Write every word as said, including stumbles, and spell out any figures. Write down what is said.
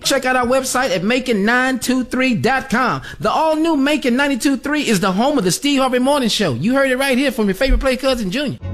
Check out our website at Macon nine two three dot com. The all-new Macon ninety-two point three is the home of the Steve Harvey Morning Show. You heard it right here from your favorite play cousin, Junior.